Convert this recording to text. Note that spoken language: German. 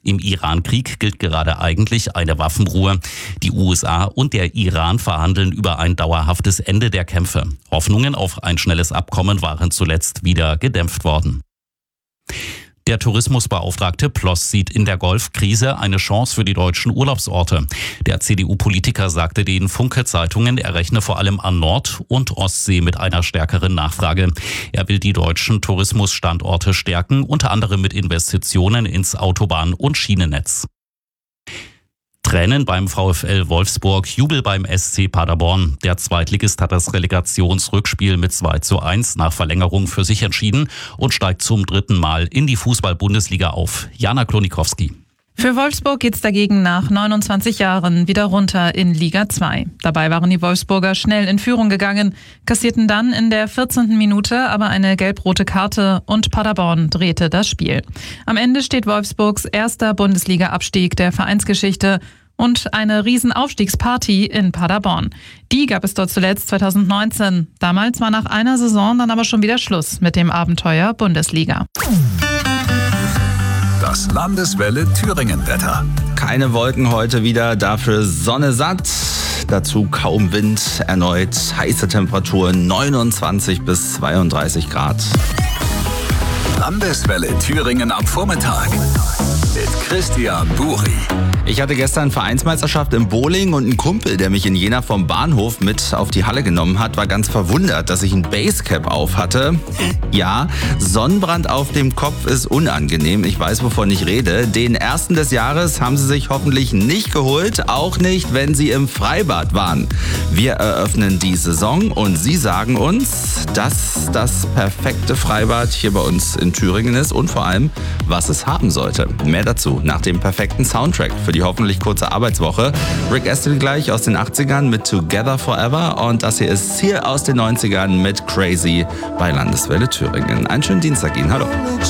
Im Iran-Krieg gilt gerade eigentlich eine Waffenruhe. Die USA und der Iran verhandeln über ein dauerhaftes Ende der Kämpfe. Hoffnungen auf ein schnelles Abkommen waren zuletzt wieder gedämpft worden. Der Tourismusbeauftragte Ploss sieht in der Golfkrise eine Chance für die deutschen Urlaubsorte. Der CDU-Politiker sagte den Funke-Zeitungen, er rechne vor allem an Nord- und Ostsee mit einer stärkeren Nachfrage. Er will die deutschen Tourismusstandorte stärken, unter anderem mit Investitionen ins Autobahn- und Schienennetz. Tränen beim VfL Wolfsburg, Jubel beim SC Paderborn. Der Zweitligist hat das Relegationsrückspiel mit 2:1 nach Verlängerung für sich entschieden und steigt zum 3. Mal in die Fußball-Bundesliga auf. Jana Klonikowski. Für Wolfsburg geht's dagegen nach 29 Jahren wieder runter in Liga 2. Dabei waren die Wolfsburger schnell in Führung gegangen, kassierten dann in der 14. Minute aber eine gelb-rote Karte und Paderborn drehte das Spiel. Am Ende steht Wolfsburgs erster Bundesliga-Abstieg der Vereinsgeschichte und eine Riesenaufstiegsparty in Paderborn. Die gab es dort zuletzt 2019. Damals war nach einer Saison dann aber schon wieder Schluss mit dem Abenteuer Bundesliga. Das Landeswelle Thüringen-Wetter. Keine Wolken heute wieder, dafür Sonne satt. Dazu kaum Wind, erneut heiße Temperaturen, 29 bis 32 Grad. Landeswelle Thüringen am Vormittag mit Christian Buri. Ich hatte gestern Vereinsmeisterschaft im Bowling und ein Kumpel, der mich in Jena vom Bahnhof mit auf die Halle genommen hat, war ganz verwundert, dass ich ein Basecap auf hatte. Ja, Sonnenbrand auf dem Kopf ist unangenehm. Ich weiß, wovon ich rede. Den ersten des Jahres haben sie sich hoffentlich nicht geholt, auch nicht, wenn sie im Freibad waren. Wir eröffnen die Saison und Sie sagen uns, dass das perfekte Freibad hier bei uns in Thüringen ist und vor allem, was es haben sollte. Mehr dazu nach dem perfekten Soundtrack für die hoffentlich kurze Arbeitswoche. Rick Astley gleich aus den 80ern mit Together Forever und das hier ist Seal aus den 90ern mit Crazy bei Landeswelle Thüringen. Einen schönen Dienstag Ihnen. Hallo.